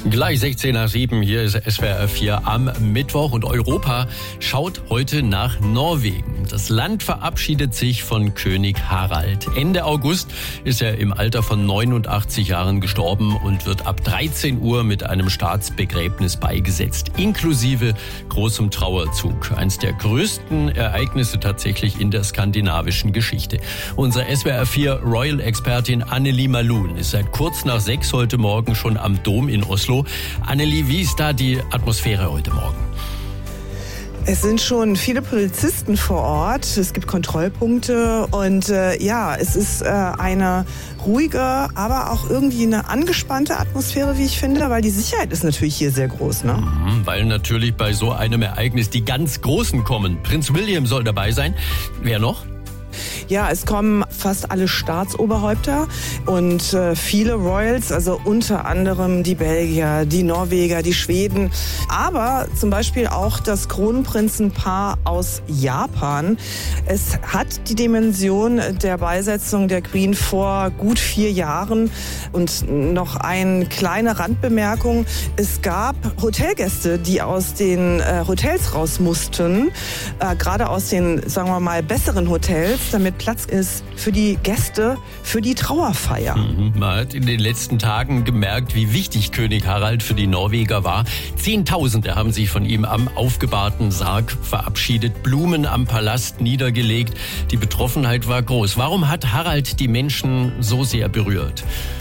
Gleich 16 nach 7, hier ist SWR 4 am Mittwoch und Europa schaut heute nach Norwegen. Das Land verabschiedet sich von König Harald. Ende August ist er im Alter von 89 Jahren gestorben und wird ab 13 Uhr mit einem Staatsbegräbnis beigesetzt, inklusive großem Trauerzug. Eines der größten Ereignisse tatsächlich in der skandinavischen Geschichte. Unsere SWR 4 Royal-Expertin Anneli Malun ist seit kurz nach 6 heute Morgen schon am Dom in Oslo. Anneli, wie ist da die Atmosphäre heute Morgen? Es sind schon viele Polizisten vor Ort, es gibt Kontrollpunkte und es ist eine ruhige, aber auch irgendwie eine angespannte Atmosphäre, wie ich finde, weil die Sicherheit ist natürlich hier sehr groß. Ne? Weil natürlich bei so einem Ereignis die ganz Großen kommen. Prinz William soll dabei sein. Wer noch? Ja, es kommen fast alle Staatsoberhäupter und viele Royals, also unter anderem die Belgier, die Norweger, die Schweden, aber zum Beispiel auch das Kronprinzenpaar aus Japan. Es hat die Dimension der Beisetzung der Queen vor gut 4 Jahren. Und noch eine kleine Randbemerkung, es gab Hotelgäste, die aus den Hotels raus mussten, gerade aus den, sagen wir mal, besseren Hotels, damit Platz ist für die Gäste, für die Trauerfeier. Man hat in den letzten Tagen gemerkt, wie wichtig König Harald für die Norweger war. Zehntausende haben sich von ihm am aufgebahrten Sarg verabschiedet, Blumen am Palast niedergelegt. Die Betroffenheit war groß. Warum hat Harald die Menschen so sehr berührt?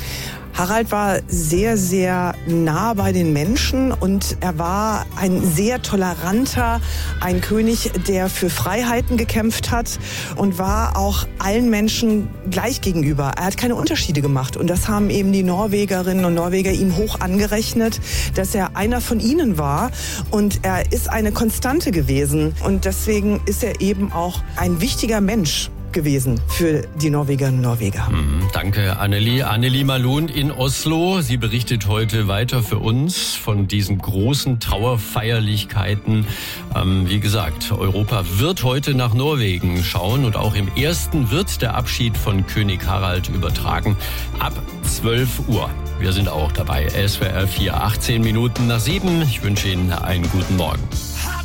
Harald war sehr, sehr nah bei den Menschen und er war ein sehr toleranter, ein König, der für Freiheiten gekämpft hat und war auch allen Menschen gleich gegenüber. Er hat keine Unterschiede gemacht und das haben eben die Norwegerinnen und Norweger ihm hoch angerechnet, dass er einer von ihnen war und er ist eine Konstante gewesen und deswegen ist er eben auch ein wichtiger Mensch gewesen für die Norwegerinnen und Norweger. Danke, Anneli. Anneli Malun in Oslo. Sie berichtet heute weiter für uns von diesen großen Trauerfeierlichkeiten. Wie gesagt, Europa wird heute nach Norwegen schauen und auch im Ersten wird der Abschied von König Harald übertragen ab 12 Uhr. Wir sind auch dabei. SWR 4, 18 Minuten nach 7. Ich wünsche Ihnen einen guten Morgen.